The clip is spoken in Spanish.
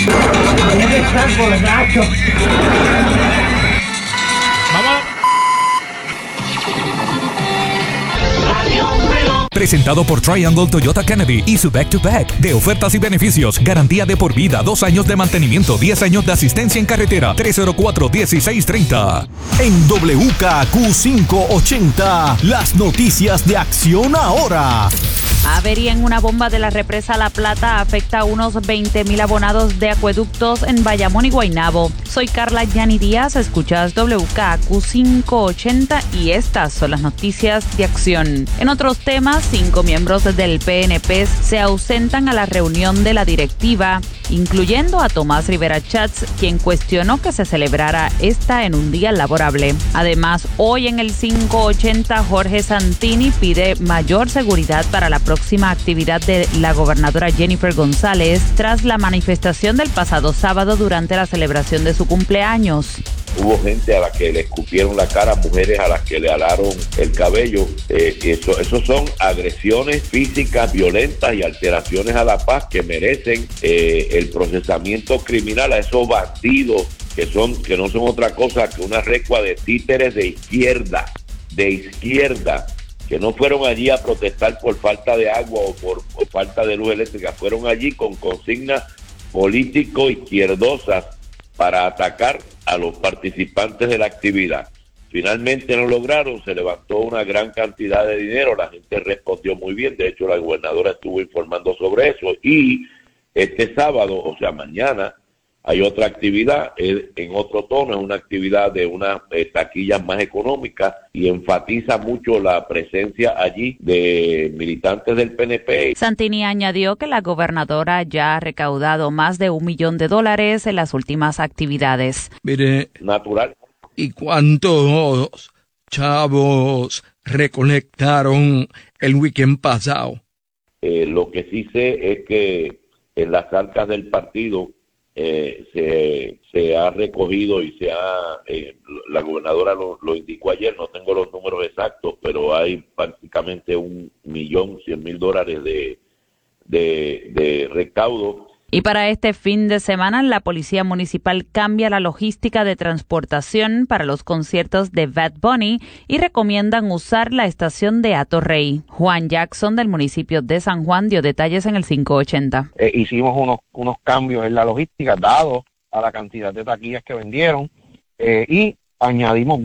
Presentado por Triangle Toyota Kennedy y su Back to Back de ofertas y beneficios, garantía de por vida, 2 años de mantenimiento, 10 años de asistencia en carretera, 304-1630. En WKQ 580, las noticias de Acción Ahora. Avería en una bomba de la represa La Plata afecta a unos 20,000 abonados de acueductos en Bayamón y Guaynabo. Soy Carla Yani Díaz, escuchas WKQ 580 y estas son las noticias de Acción. En otros temas, 5 miembros del PNP se ausentan a la reunión de la directiva, incluyendo a Tomás Rivera Chats, quien cuestionó que se celebrara esta en un día laborable. Además, hoy en el 580, Jorge Santini pide mayor seguridad para la próxima actividad de la gobernadora Jennifer González tras la manifestación del pasado sábado durante la celebración de su cumpleaños. Hubo gente a la que le escupieron la cara, mujeres a las que le alaron el cabello. Eso son agresiones físicas violentas y alteraciones a la paz que merecen el procesamiento criminal a esos bandidos que no son otra cosa que una recua de títeres de izquierda, que no fueron allí a protestar por falta de agua o por falta de luz eléctrica, fueron allí con consignas político-izquierdosas para atacar a los participantes de la actividad. Finalmente lo lograron, se levantó una gran cantidad de dinero, la gente respondió muy bien, de hecho la gobernadora estuvo informando sobre eso, y este sábado, o sea mañana, hay otra actividad en otro tono, es una actividad de unas taquillas más económicas y enfatiza mucho la presencia allí de militantes del PNP. Santini añadió que la gobernadora ya ha recaudado más de $1 millón en las últimas actividades. Mire, natural. ¿Y cuántos chavos recolectaron el weekend pasado? Lo que sí sé es que en las arcas del partido se ha recogido y la gobernadora lo indicó ayer, no tengo los números exactos, pero hay prácticamente $1.100.000 de recaudo. Y para este fin de semana, la Policía Municipal cambia la logística de transportación para los conciertos de Bad Bunny y recomiendan usar la estación de Atorrey. Juan Jackson, del municipio de San Juan, dio detalles en el 580. Hicimos unos cambios en la logística, dado a la cantidad de taquillas que vendieron, y añadimos